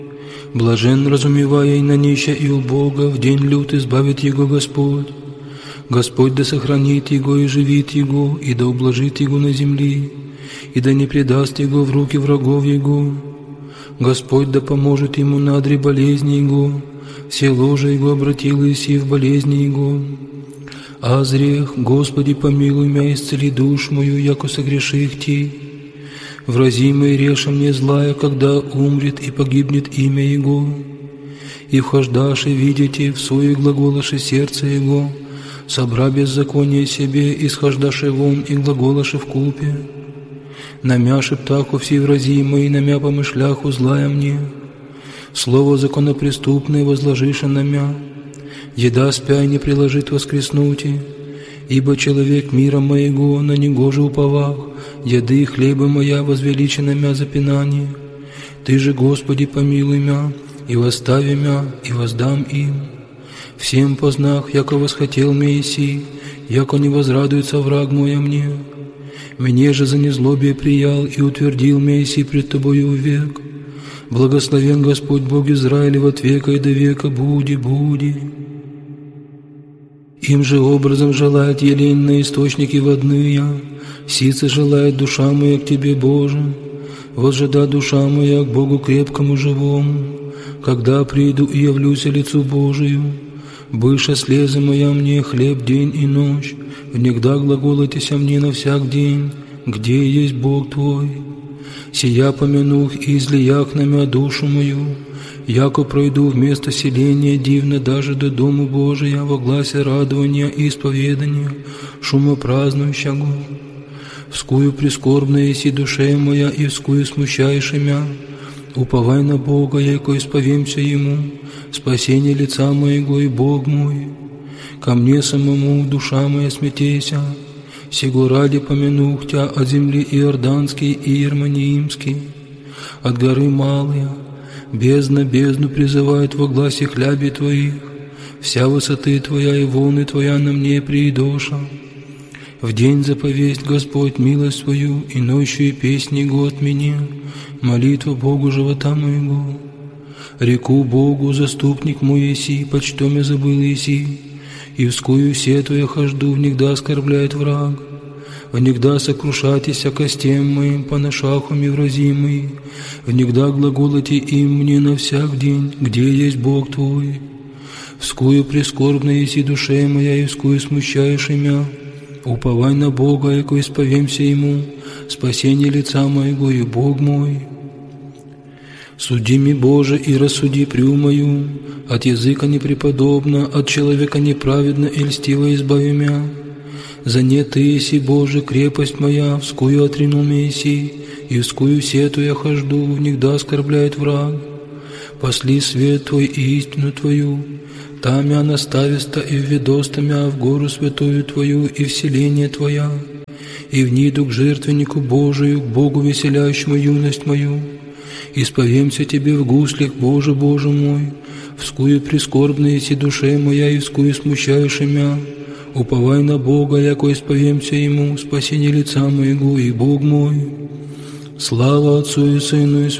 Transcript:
Блажен, разумевая и на нища и убога, в день лют избавит его Господь. Господь да сохранит его и живит его, и да ублажит его на земле, и да не предаст его в руки врагов его. Господь да поможет ему на одре болезни его, все ложа его обратил Иси в болезни его. А зрех, Господи, помилуй меня, исцели душу мою, яко согреших Ти. Вразимый реша мне злая, когда умрет и погибнет имя Его. И вхождаши видите в свое глаголаше сердце Его, собра беззаконие себе, исхождаши вон и глаголаше в купе. Намя шептаху все вразимые, намя помышляху злая мне. Слово законопреступное возложише намя, еда спя не приложит воскреснути. Ибо человек мира моего на него же уповах, еды и хлеба моя возвеличена мя запинание. Ты же, Господи, помилуй мя, и восстави мя, и воздам им. Всем познах, яко восхотел Мессий, яко не возрадуется враг мой о мне. Мне же за незлобие приял и утвердил Мессий пред Тобою век. Благословен Господь Бог Израилев от века и до века, буди, буди. Им же образом желает елень на источники водные, сица желает душа моя к Тебе, Боже. Возжида душа моя к Богу крепкому живому, когда приду и явлюсь лицу Божию. Быша слезы моя мне хлеб день и ночь, внегда глаголайтеся мне на всяк день, где есть Бог Твой. Сия помянух и излиях на мя душу мою, яко пройду вместо селения дивно даже до Дому Божия во гласе радования и исповедания, шума празднующего. Вскую прискорбная еси душе моя, и вскую смущаешь мя. Уповай на Бога, яко исповемся Ему, спасение лица моего и Бог мой. Ко мне самому душа моя смятейся, сего ради помянух Тя от земли Иорданский и Ермониимский, от горы малые. Бездна бездну призывает во гласе хляби Твоих, вся высоты Твоя и волны Твоя на мне приидоша. В день заповесть Господь милость свою, и ночью и песни Его от меня, молитва Богу живота моего. Реку Богу заступник мой еси, почтом я забыл еси, и вскую сету я хожду, внегда оскорбляет враг. Внегда сокрушайтеся костям моим, поношаху мивразимый, внегда глаголоте им мне на всяк день, где есть Бог Твой. Вскую прискорбна еси душе моя, и вскую смущаешь имя. Уповай на Бога, яко исповемся Ему, спасение лица моего и Бог мой. Суди ми, Боже, и рассуди прю мою, от языка непреподобно, от человека неправедно и льстиво избави мя. За не Ты еси, Боже, крепость моя, вскую отринул меня еси, и вскую сету я хожду, внегда оскорбляет враг. Посли свет Твой и истину Твою, там я настависта и введоста мя в гору святую Твою и вселение Твоя, и вниду к жертвеннику Божию, к Богу веселяющему юность мою. Исповемся Тебе в гуслях, Боже, Боже мой, вскую прискорбна еси душе моя, и вскую смущаешь мя. Уповай на Бога, яко исповемся Ему, спасение лица моего и Бог мой. Слава Отцу и Сыну и